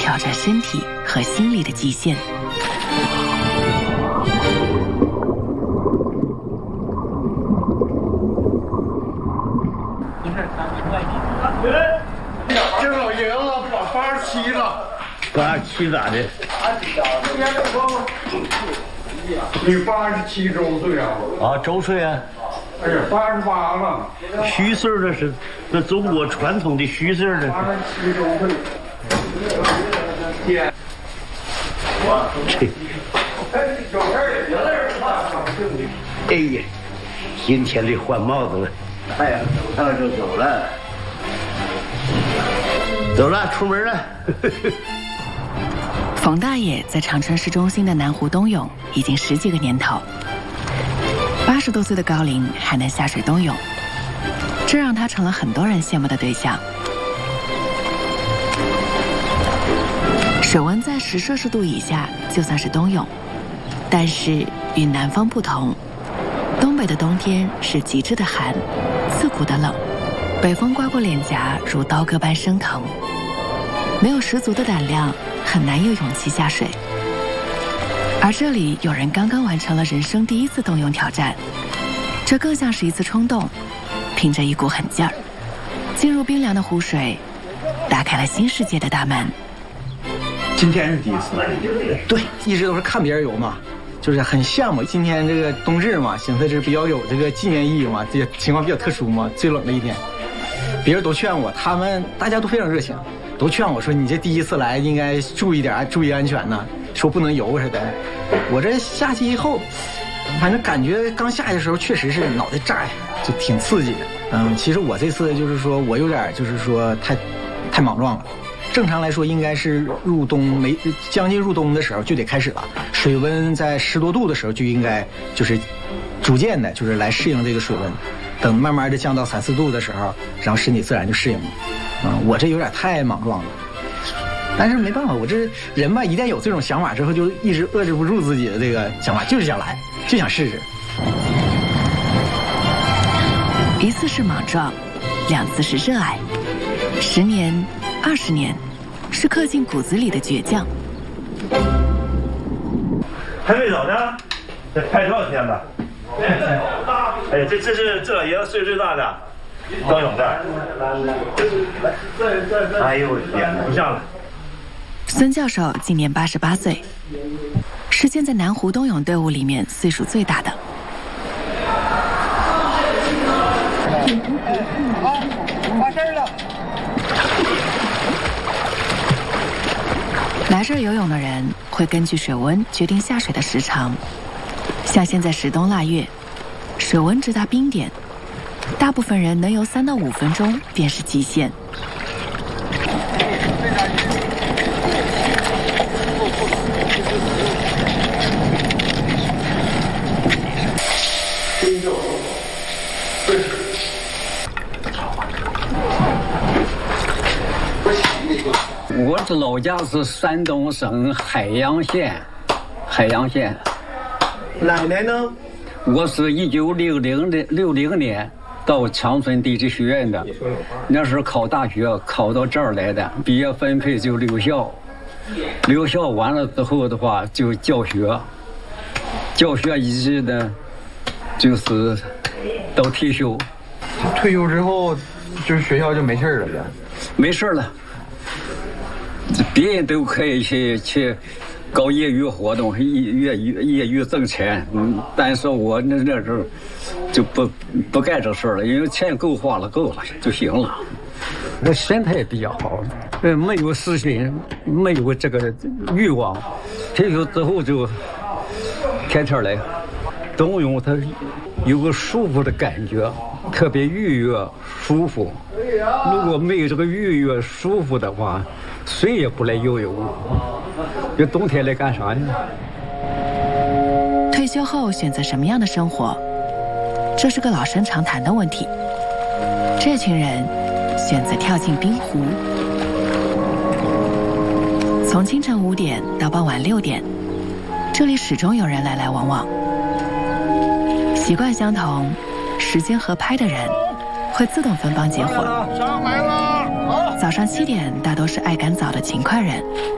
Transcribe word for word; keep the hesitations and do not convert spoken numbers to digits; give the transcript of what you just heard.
挑战身体和心理的极限。 这老爷子八八十七了， 八十七咋的？ 你八十七周岁啊？ 啊，周岁啊！ 哎呀，八十八了。 虚岁这是，那中国传统的虚岁这是。 八十七周岁。爹。 哎呀，今天得换帽子了。太阳走上就走了，走了，出门了。 冯大爷在长春市中心的南湖冬泳已经十几个年头，八十多岁的高龄还能下水冬泳，这让他成了很多人羡慕的对象。水温在十摄氏度以下就算是冬泳，但是与南方不同，东北的冬天是极致的寒，刺骨的冷，北风刮过脸颊如刀割般生疼，没有十足的胆量，很难有勇气下水。而这里有人刚刚完成了人生第一次冬泳挑战，这更像是一次冲动，凭着一股狠劲儿，进入冰凉的湖水，打开了新世界的大门。 今天是第一次，对，一直都是看别人游嘛，就是很羡慕。今天这个冬至嘛，寻思是比较有这个纪念意义嘛，这情况比较特殊嘛，最冷的一天，别人都劝我，他们大家都非常热情，都劝我说你这第一次来应该注意点，注意安全呐，说不能游似的。我这下去以后，反正感觉刚下去的时候确实是脑袋炸呀，就挺刺激的。嗯，其实我这次就是说我有点就是说太太莽撞了。正常来说，应该是入冬没将近入冬的时候就得开始了，水温在十多度的时候就应该就是逐渐的，就是来适应这个水温，等慢慢的降到三四度的时候，然后身体自然就适应了。嗯，我这有点太莽撞了，但是没办法，我这人吧，一旦有这种想法之后，就一直遏制不住自己的这个想法，就是想来，就想试试。 一次是莽撞，两次是热爱，十年、二十年，是刻进骨子里的倔强。 还没走呢，这拍多少天了？哎，这这是这老爷子岁数最大的冬泳的。哎呦我的天，不像了。 孙教授今年八十八岁，是现在南湖冬泳队伍里面岁数最大的。 完事儿了。 来这儿游泳的人会根据水温决定下水的时长，像现在时冬腊月，水温直达冰点，大部分人能游三到五分钟便是极限。 我的老家是山东省海阳县，海阳县。 奶奶呢？ 我是一九六零的六零年到长春地质学院的，那时候考大学考到这儿来的，毕业分配就留校，留校完了之后的话就教学，教学一直呢就是到退休。 退休之后，就是学校就没事了呗？ 没事了。别人都可以去去搞业余活动，业余业余挣钱，嗯，但是我那那时候就不不干这事儿了，因为钱够花了，够了就行了。那身体也比较好，呃，没有私心，没有这个欲望。退休之后就天天来冬泳，它有个舒服的感觉，特别愉悦舒服。如果没有这个愉悦舒服的话，谁也不来游泳。这冬天来干啥呢？ 退休后选择什么样的生活，这是个老生常谈的问题。这群人选择跳进冰湖，从清晨五点到傍晚六点，这里始终有人来来往往。习惯相同，时间合拍的人会自动分帮结伙。 上来了，好。 早上七点大多是爱赶早的勤快人。